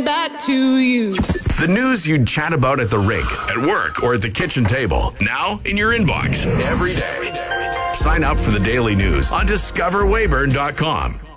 back to you. The news you'd chat about at the rink, at work, or at the kitchen table. Now in your inbox every day. Sign up for the daily news on discoverwayburn.com.